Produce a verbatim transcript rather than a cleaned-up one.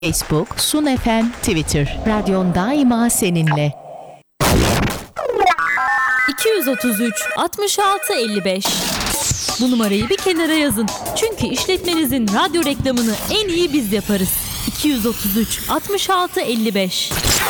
Facebook, Sun F M, Twitter. Radyon daima seninle. iki yüz otuz üç altmış altı elli beş. Bu numarayı bir kenara yazın. Çünkü işletmenizin radyo reklamını en iyi biz yaparız. iki yüz otuz üç altmış altı elli beş.